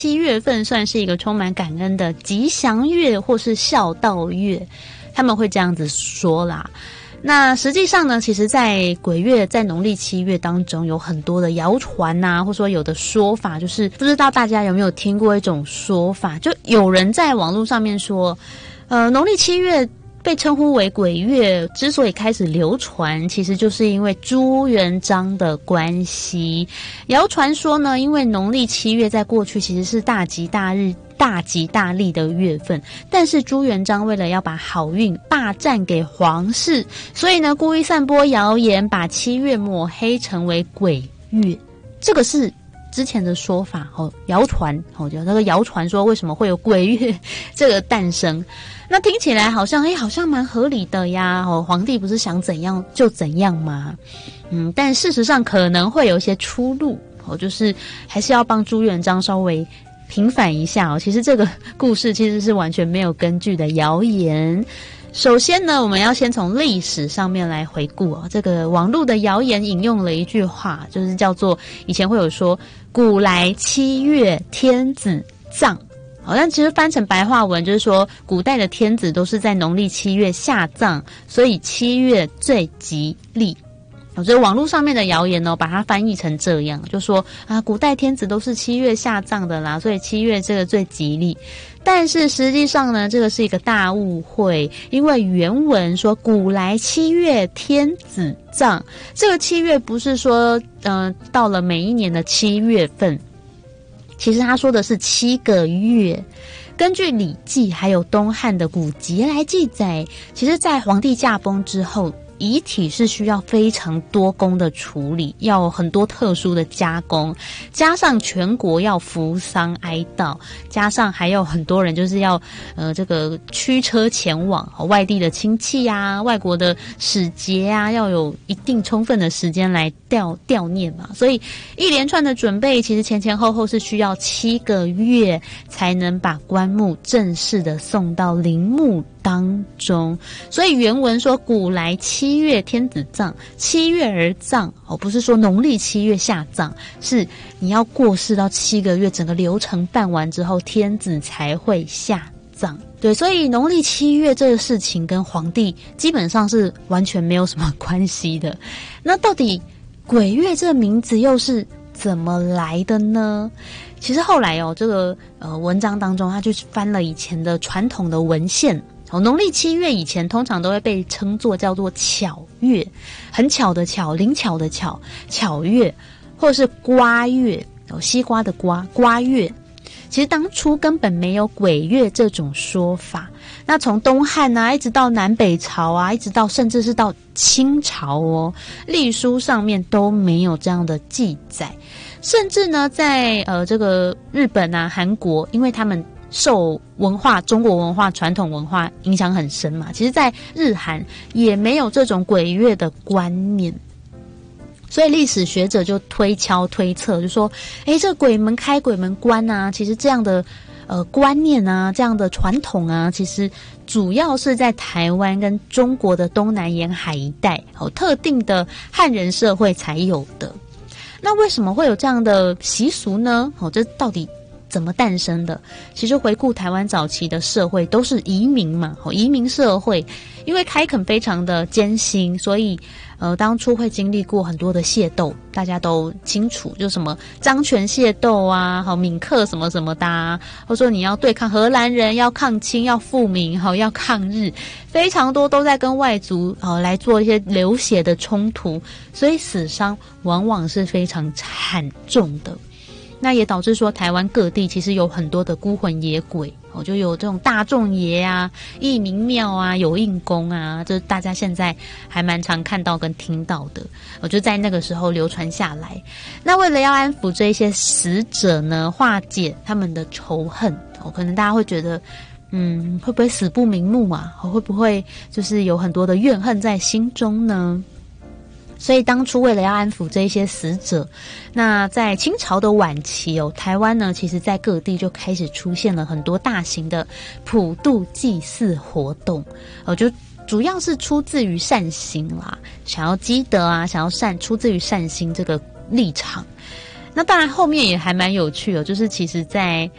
7月份算是一个充满感恩的吉祥月或是孝道月，他们会这样子说啦。那实际上呢，其实在鬼月，在农历7月当中，有很多的谣传啊，或者说有的说法，就是不知道大家有没有听过一种说法，就有人在网络上面说，农历7月被称呼为鬼月，之所以开始流传，其实就是因为朱元璋的关系。谣传说呢，因为农历7月在过去其实是大吉大日、大吉大利的月份，但是朱元璋为了要把好运霸占给皇室，所以呢故意散播谣言，把7月抹黑成为鬼月。这个是之前的说法谣传有那个谣传说为什么会有鬼月这个诞生。那听起来好像好像蛮合理的呀，皇帝不是想怎样就怎样吗？但事实上可能会有一些出入，就是还是要帮朱元璋稍微平反一下其实这个故事其实是完全没有根据的谣言。首先呢，我们要先从历史上面来回顾这个网络的谣言引用了一句话，就是叫做以前会有说古来7月天子葬，好像其实翻成白话文就是说古代的天子都是在农历7月下葬，所以7月最吉利。所以网络上面的谣言把它翻译成这样，就说古代天子都是7月下葬的啦，所以7月这个最吉利。但是实际上呢，这个是一个大误会，因为原文说古来7月天子葬，这个7月不是说到了每一年的7月份，其实他说的是7个月。根据《礼记》还有东汉的古籍来记载，其实在皇帝驾崩之后，遗体是需要非常多工的处理，要很多特殊的加工，加上全国要扶丧哀悼，加上还有很多人就是要这个驱车前往外地的亲戚啊、外国的使节啊，要有一定充分的时间来悼念嘛，所以一连串的准备其实前前后后是需要7个月才能把棺木正式的送到陵墓当中。所以原文说古来7月天子葬，7月而葬不是说农历7月下葬，是你要过世到7个月，整个流程办完之后，天子才会下葬。对，所以农历7月这个事情跟皇帝基本上是完全没有什么关系的。那到底鬼月这个名字又是怎么来的呢？其实后来这个文章当中，他就翻了以前的传统的文献。农历7月以前通常都会被称作叫做巧月，很巧的巧，灵巧的巧，巧月，或者是瓜月，西瓜的瓜，瓜月。其实当初根本没有鬼月这种说法。那从东汉啊，一直到南北朝啊，一直到甚至是到清朝历书上面都没有这样的记载。甚至呢，在这个日本啊、韩国，因为他们受中国文化、传统文化影响很深嘛，其实在日韩也没有这种鬼月的观念。所以历史学者就推测，就说这鬼门开鬼门关啊，其实这样的观念啊，这样的传统啊，其实主要是在台湾跟中国的东南沿海一带特定的汉人社会才有的。那为什么会有这样的习俗呢？这到底怎么诞生的？其实回顾台湾早期的社会都是移民嘛，移民社会，因为开垦非常的艰辛，所以当初会经历过很多的械斗，大家都清楚，就什么漳泉械斗啊，闽客什么什么的啊，或者说你要对抗荷兰人，要抗清，要复明，要抗日，非常多都在跟外族来做一些流血的冲突，所以死伤往往是非常惨重的。那也导致说台湾各地其实有很多的孤魂野鬼就有这种大众爷啊、义民庙啊、有应公啊，这大家现在还蛮常看到跟听到的就在那个时候流传下来。那为了要安抚这一些死者呢，化解他们的仇恨可能大家会觉得会不会死不瞑目啊？会不会就是有很多的怨恨在心中呢？所以当初为了要安抚这一些死者，那在清朝的晚期台湾呢，其实在各地就开始出现了很多大型的普渡祭祀活动就主要是出自于善心啦，想要积德啊，想要出自于善心这个立场。 那当然后面也还蛮有趣的，就是其实在